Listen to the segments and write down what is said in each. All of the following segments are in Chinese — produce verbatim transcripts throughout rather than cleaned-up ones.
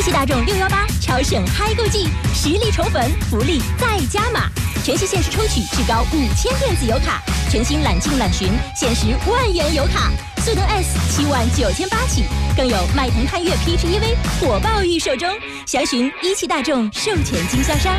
汽大众六一八超省嗨购季，实力宠粉，福利再加码。全系限时抽取至高五千电子油卡，全新揽境揽巡限时万元油卡，速登 S 七万九千八起，更有迈腾探岳 P H E V 火爆预售中，详询一汽大众授权经销商。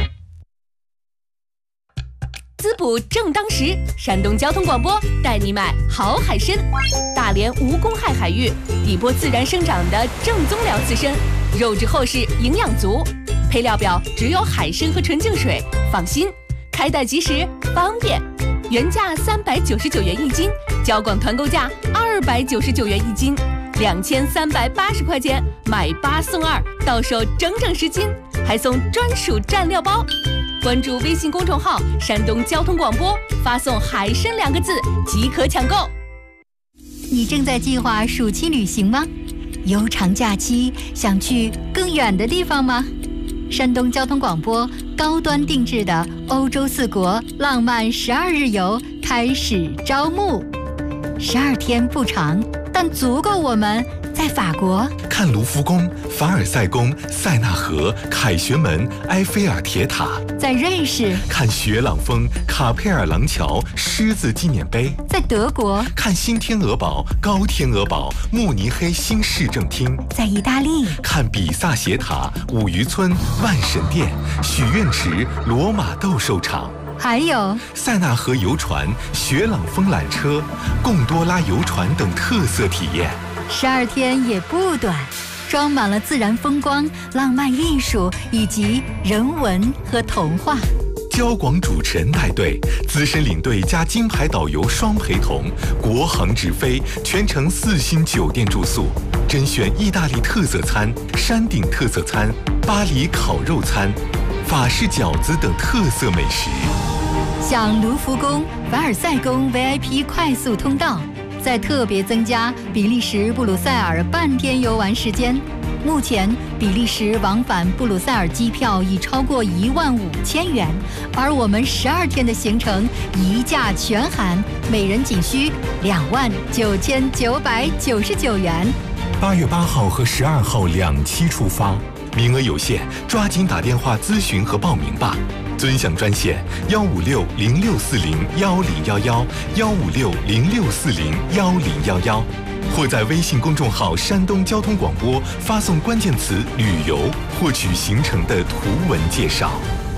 滋补正当时，山东交通广播带你买好海参。大连无公害海域，底波自然生长的正宗辽刺参，肉质厚实，营养足。配料表只有海参和纯净水，放心，开袋即时，方便。原价三百九十九元一斤，交广团购价二百九十九元一斤，两千三百八十块钱买八送二，到手整整十斤，还送专属蘸料包。关注微信公众号“山东交通广播”，发送“海参”两个字即可抢购。 你正在计划暑期旅行吗？悠长假期想去更远的地方吗？山东交通广播高端定制的欧洲四国浪漫十二日游开始招募，十二天不长，但足够我们在法国看卢浮宫、凡尔赛宫、塞纳河、凯旋门、埃菲尔铁塔； 在瑞士看雪朗峰、卡佩尔廊桥、狮子纪念碑； 在德国看新天鹅堡、高天鹅堡、慕尼黑新市政厅； 在意大利看比萨斜塔、五渔村、万神殿、许愿池、罗马斗兽场。 还有塞纳河游船、雪朗峰缆车、贡多拉游船等特色体验。 十二天也不短，装满了自然风光、浪漫艺术以及人文和童话。 交广主持人带队，资深领队加金牌导游双陪同，国航直飞，全程四星酒店住宿，甄选意大利特色餐、山顶特色餐、巴黎烤肉餐、法式饺子等特色美食。 享卢浮宫、凡尔赛宫 V I P 快速通道，再特别增加比利时布鲁塞尔半天游玩时间。目前比利时往返布鲁塞尔机票已超过一万五千元，而我们十二天的行程一价全含，每人仅需两万九千九百九十九元。 八月八号和十二号两期出发，名额有限，抓紧打电话咨询和报名吧。尊享专线幺五六零六四零幺零幺幺幺五六零六四零幺零幺幺，或在微信公众号山东交通广播发送关键词旅游，获取行程的图文介绍。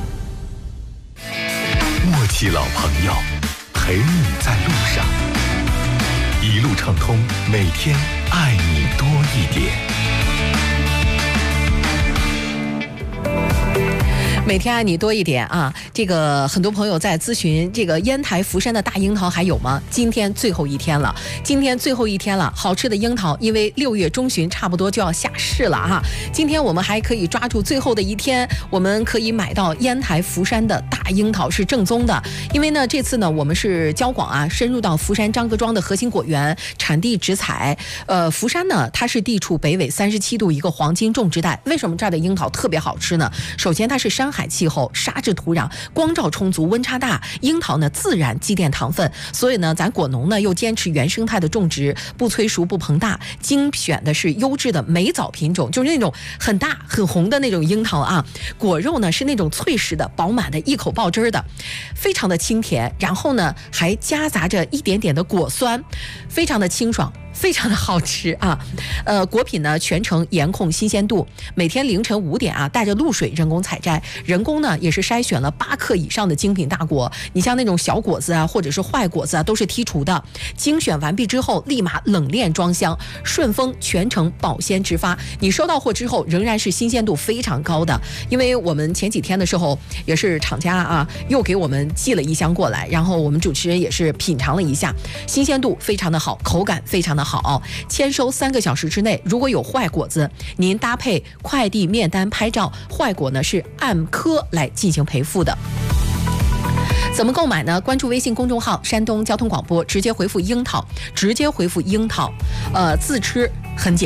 默契老朋友，陪你在路上，一路畅通，每天爱你多一点。 每天爱你多一点啊！这个很多朋友在咨询这个烟台福山的大樱桃还有吗？今天最后一天了，今天最后一天了，好吃的樱桃，因为六月中旬差不多就要下市了哈。今天我们还可以抓住最后的一天，我们可以买到烟台福山的大樱桃，是正宗的。因为呢，这次呢，我们是交广啊，深入到福山张各庄的核心果园，产地直采。呃，福山呢，它是地处北纬三十七度一个黄金种植带。为什么这儿的樱桃特别好吃呢？首先，它是山海气候，沙质土壤，光照充足，温差大，樱桃呢自然积淀糖分，所以呢，咱果农呢又坚持原生态的种植，不催熟不膨大，精选的是优质的美枣品种，就是那种很大很红的那种樱桃啊。果肉呢是那种脆实的、饱满的，一口爆汁的，非常的清甜，然后呢还夹杂着一点点的果酸，非常的清爽。非常的好吃啊，呃，果品呢全程严控新鲜度，每天凌晨五点啊，带着露水人工采摘，人工呢也是筛选了八克以上的精品大果，你像那种小果子啊，或者是坏果子啊，都是剔除的。精选完毕之后，立马冷链装箱，顺丰全程保鲜直发。你收到货之后，仍然是新鲜度非常高的，因为我们前几天的时候也是厂家啊，又给我们寄了一箱过来，然后我们主持人也是品尝了一下，新鲜度非常的好，口感非常的好。好，签收三个小时之内，如果有坏果子，您搭配快递面单拍照，坏果呢是按颗来进行赔付的。怎么购买呢？关注微信公众号山东交通广播，直接回复樱桃，直接回复樱桃，呃，自吃很解馋。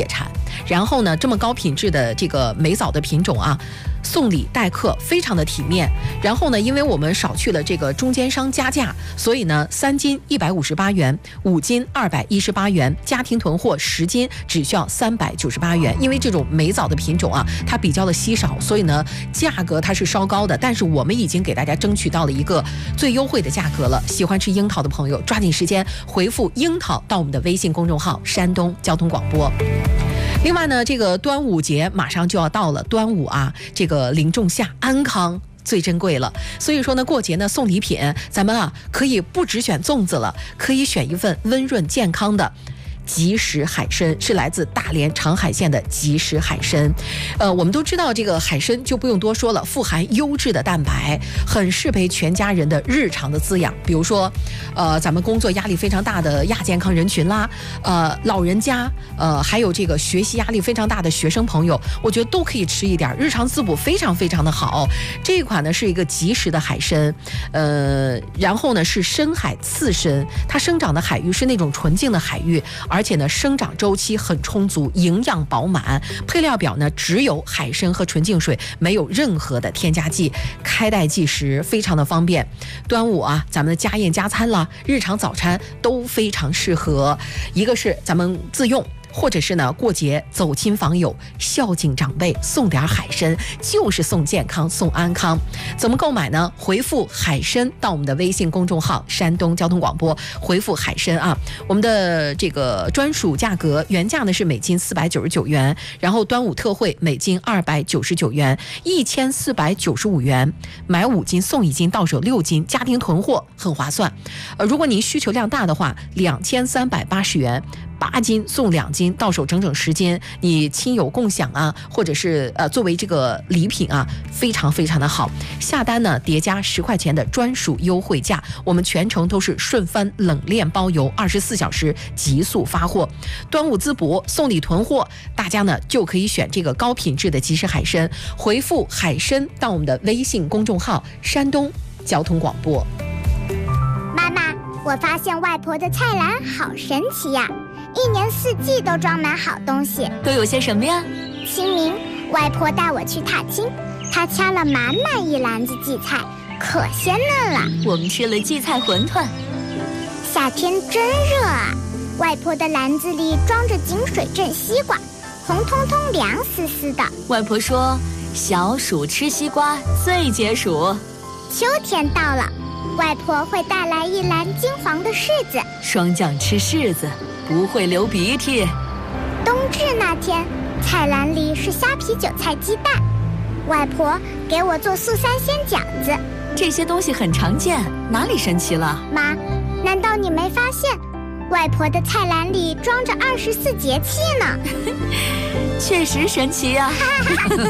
然后呢，这么高品质的这个美枣的品种啊，送礼待客非常的体面。然后呢，因为我们少去了这个中间商加价，所以呢，三斤一百五十八元，五斤二百一十八元，家庭囤货十斤只需要三百九十八元。因为这种美枣的品种啊，它比较的稀少，所以呢，价格它是稍高的。但是我们已经给大家争取到了一个最优惠的价格了。喜欢吃樱桃的朋友，抓紧时间回复樱桃到我们的微信公众号山东交通广播。另外呢，这个端午节马上就要到了，端午啊，这个临仲夏，安康最珍贵了。所以说呢，过节呢送礼品，咱们啊可以不只选粽子了，可以选一份温润健康的即食海参，是来自大连长海县的即食海参。呃，我们都知道这个海参就不用多说了，富含优质的蛋白，很适配全家人的日常的滋养。比如说，呃，咱们工作压力非常大的亚健康人群啦，呃，老人家，呃，还有这个学习压力非常大的学生朋友，我觉得都可以吃一点，日常滋补非常非常的好。这一款呢是一个即食的海参，呃，然后呢是深海刺参，它生长的海域是那种纯净的海域。而且呢，生长周期很充足，营养饱满。配料表呢，只有海参和纯净水，没有任何的添加剂，开袋即食，非常的方便。端午啊，咱们的家宴加餐啦，日常早餐都非常适合。一个是咱们自用，或者是呢过节走亲访友，孝敬长辈，送点海参，就是送健康，送安康。怎么购买呢？回复海参到我们的微信公众号山东交通广播，回复海参啊，我们的这个专属价格，原价呢是每斤四百九十九元，然后端午特惠每斤二百九十九元，一千四百九十五元，买五斤送一斤，到手六斤，家庭囤货很划算。呃，如果您需求量大的话，两千三百八十元。八斤送两斤，到手整整十斤，你亲友共享啊，或者是呃作为这个礼品啊，非常非常的好。下单呢叠加十块钱的专属优惠价，我们全程都是顺翻冷链包邮，二十四小时急速发货。端午滋补，送礼囤货，大家呢就可以选这个高品质的即食海参，回复海参到我们的微信公众号山东交通广播。 妈妈，我发现外婆的菜篮好神奇呀！一年四季都装满好东西， 都有些什么呀？ 清明，外婆带我去踏青，她掐了满满一篮子荠菜，可鲜嫩了。 我们吃了荠菜馄饨。 夏天真热啊，外婆的篮子里装着井水镇西瓜，红彤彤凉丝丝的。 外婆说，小暑吃西瓜最解暑。 秋天到了，外婆会带来一篮金黄的柿子， 霜降吃柿子不会流鼻涕。 冬至那天，菜篮里是虾皮韭菜鸡蛋，外婆给我做素三鲜饺子。 这些东西很常见，哪里神奇了？ 妈，难道你没发现，外婆的菜篮里装着二十四节气呢？ 确实神奇呀、啊。